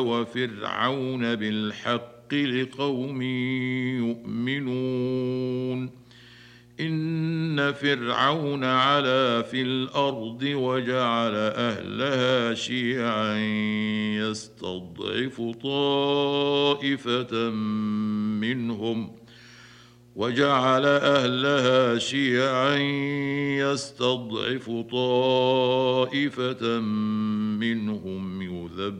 وفرعون بالحق لقوم يؤمنون إن فرعون علا في الأرض وجعل أهلها شيعا يستضعف طائفة منهم يذبح